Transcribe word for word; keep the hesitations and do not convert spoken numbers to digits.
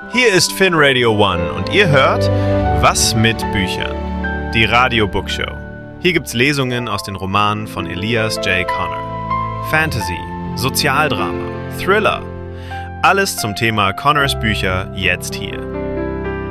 Hier ist Finn Radio One und ihr hört Was mit Büchern? Die Radio Bookshow. Hier gibt's Lesungen aus den Romanen von Elias J. Connor. Fantasy, Sozialdrama, Thriller. Alles zum Thema Connors Bücher jetzt hier.